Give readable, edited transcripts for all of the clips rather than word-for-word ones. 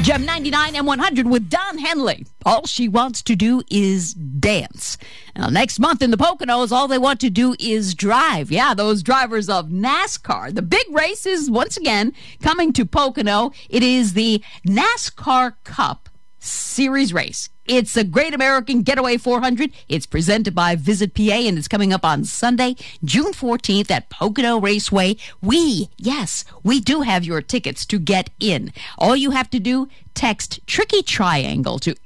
Gem 99 and 100 with Don Henley. All she wants to do is dance. Now, next month in the Poconos, all they want to do is drive. Yeah, those drivers of NASCAR. The big race is, once again, coming to Pocono. It is the NASCAR Cup Series race. It's a Great American Getaway 400. It's presented by Visit PA, and it's coming up on Sunday, June 14th at Pocono Raceway. We do have your tickets to get in. All you have to do, text Tricky Triangle to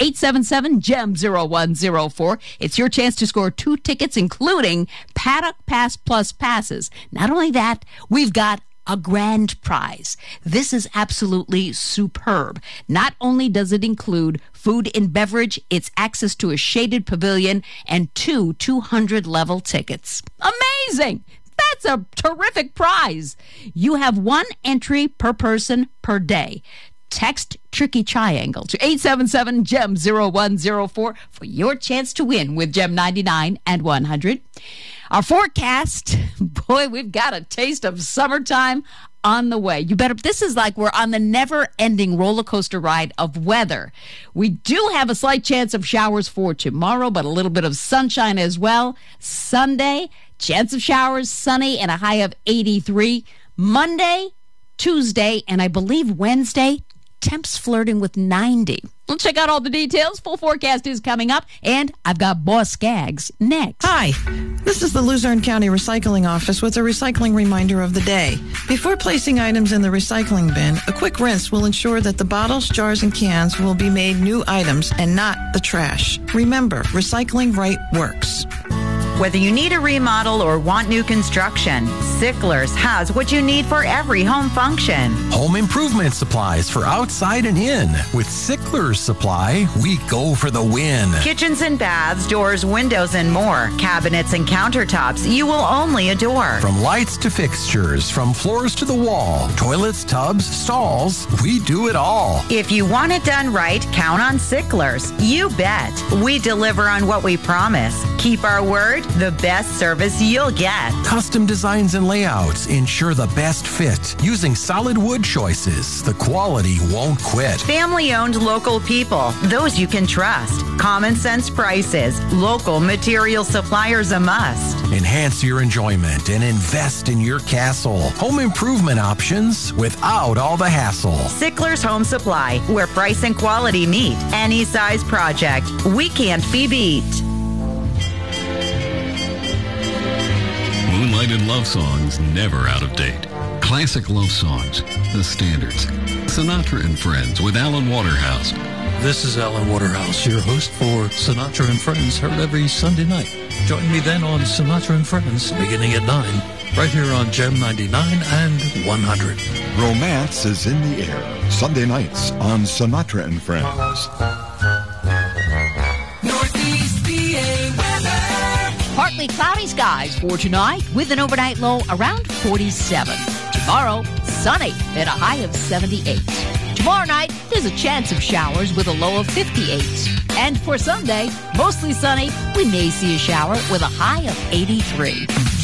877-GEM-0104. It's your chance to score 2 tickets, including Paddock Pass Plus passes. Not only that, we've got a grand prize. This is absolutely superb. Not only does it include food and beverage, it's access to a shaded pavilion and 2 200-level tickets. Amazing! That's a terrific prize. You have 1 entry per person per day. Text Tricky Triangle to 877-GEM-0104 for your chance to win with Gem 99 and 100. Our forecast, boy, we've got a taste of summertime on the way. You better, this is like we're on the never-ending roller coaster ride of weather. We do have a slight chance of showers for tomorrow, but a little bit of sunshine as well. Sunday, chance of showers, sunny, and a high of 83. Monday, Tuesday, and I believe Wednesday, temps flirting with 90. We'll check out all the details. Full forecast is coming up, and I've got Boss Skaggs next. Hi, this is the Luzerne County Recycling Office with a recycling reminder of the day. Before placing items in the recycling bin, a quick rinse will ensure that the bottles, jars, and cans will be made new items and not the trash. Remember, recycling right works. Whether you need a remodel or want new construction, Sickler's has what you need for every home function. Home improvement supplies for outside and in. With Sickler's Supply, we go for the win. Kitchens and baths, doors, windows, and more. Cabinets and countertops you will only adore. From lights to fixtures, from floors to the wall, toilets, tubs, stalls, we do it all. If you want it done right, count on Sickler's. You bet. We deliver on what we promise. Keep our word. The best service you'll get. Custom designs and layouts ensure the best fit. Using solid wood choices, the quality won't quit. Family-owned local people, those you can trust. Common sense prices. Local material suppliers a must. Enhance your enjoyment and invest in your castle. Home improvement options without all the hassle. Sickler's Home Supply, where price and quality meet. Any size project, we can't be beat. Moonlighted love songs never out of date. Classic love songs, the standards. Sinatra and Friends with Alan Waterhouse. This is Alan Waterhouse, your host for Sinatra and Friends, heard every Sunday night. Join me then on Sinatra and Friends, beginning at 9, right here on Gem 99 and 100. Romance is in the air, Sunday nights on Sinatra and Friends. Northeast PA weather. Partly cloudy skies for tonight with an overnight low around 47. Tomorrow, sunny at a high of 78. Tomorrow night, there's a chance of showers with a low of 58. And for Sunday, mostly sunny. We may see a shower with a high of 83.